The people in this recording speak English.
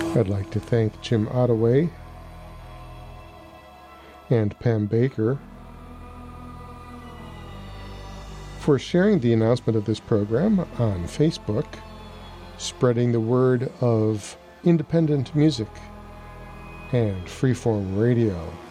I'd like to thank Jim Ottaway and Pam Baker for sharing the announcement of this program on Facebook, spreading the word of independent music and freeform radio.